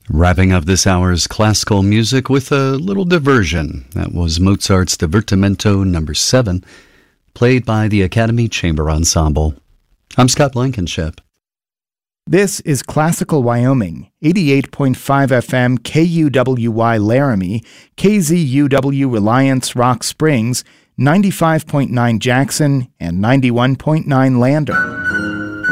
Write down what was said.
Wrapping up this hour's classical music with a little diversion. That was Mozart's Divertimento No. 7, played by the Academy Chamber Ensemble. I'm Scott Blankenship. This is Classical Wyoming, 88.5 FM KUWY Laramie, KZUW Reliance Rock Springs, 95.9 Jackson, and 91.9 Lander.